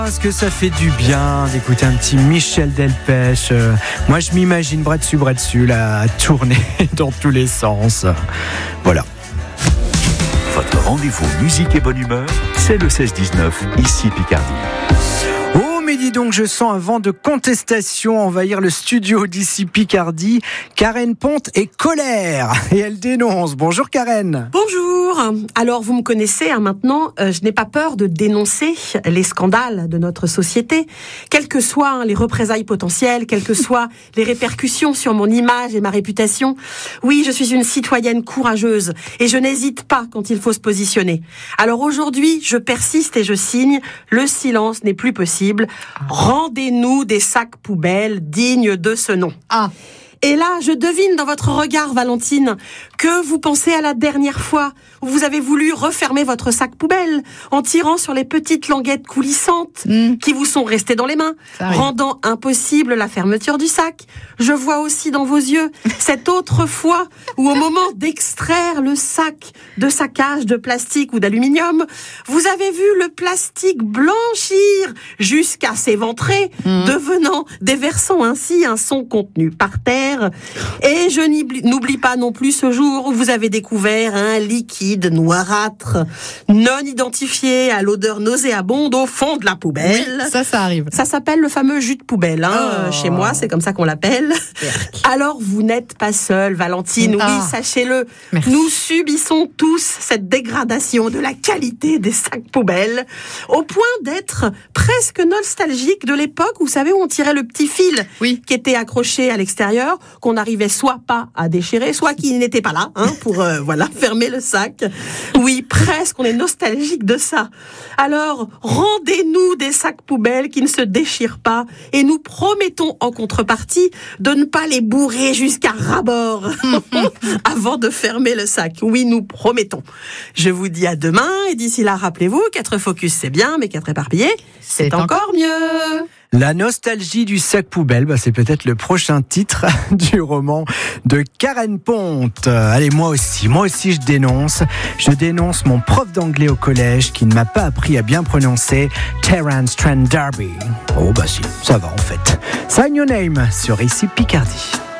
Parce que ça fait du bien d'écouter un petit Michel Delpech. Moi, je m'imagine bras dessus, là, à tourner dans tous les sens. Voilà. Votre rendez-vous musique et bonne humeur, c'est le 16-19, ici Picardie. Oh, mais dis donc, je sens un vent de contestation envahir le studio d'ici Picardie. Karen Ponte est colère et elle dénonce. Bonjour Karen. Bonjour. Alors vous me connaissez maintenant, je n'ai pas peur de dénoncer les scandales de notre société, quelles que soient les représailles potentielles, quelles que soient les répercussions sur mon image et ma réputation. Oui, je suis une citoyenne courageuse et je n'hésite pas quand il faut se positionner. Alors aujourd'hui, je persiste et je signe, le silence n'est plus possible. Rendez-nous des sacs poubelles dignes de ce nom. Et là, je devine dans votre regard, Valentine, que vous pensez à la dernière fois où vous avez voulu refermer votre sac poubelle en tirant sur les petites languettes coulissantes qui vous sont restées dans les mains, rendant impossible la fermeture du sac. Je vois aussi dans vos yeux cette autre fois où, au moment d'extraire le sac de sa cage de plastique ou d'aluminium, vous avez vu le plastique blanchir jusqu'à s'éventrer, déversant ainsi un son contenu par terre. Et je n'oublie pas non plus ce jour où vous avez découvert un liquide noirâtre, non identifié, à l'odeur nauséabonde au fond de la poubelle. Oui, ça arrive. Ça s'appelle le fameux jus de poubelle. Chez moi, c'est comme ça qu'on l'appelle. Alors, vous n'êtes pas seule, Valentine. Oui, sachez-le. Merci. Nous subissons tous cette dégradation de la qualité des sacs poubelles, au point d'être presque nostalgique de l'époque, vous savez, où on tirait le petit fil qui était accroché à l'extérieur, qu'on n'arrivait soit pas à déchirer, soit qu'il n'était pas là pour fermer le sac. Oui, presque, on est nostalgique de ça. Alors, rendez-nous des sacs poubelles qui ne se déchirent pas et nous promettons en contrepartie de ne pas les bourrer jusqu'à ras-bord avant de fermer le sac. Oui, nous promettons. Je vous dis à demain et d'ici là, rappelez-vous, 4 focus c'est bien, mais 4 éparpillés, c'est encore mieux. La nostalgie du sac poubelle, c'est peut-être le prochain titre du roman de Karen Ponte. Allez, moi aussi, je dénonce. Je dénonce mon prof d'anglais au collège qui ne m'a pas appris à bien prononcer Terence Trent D'Arby. Oh si, ça va en fait. Sign Your Name sur ici Picardie.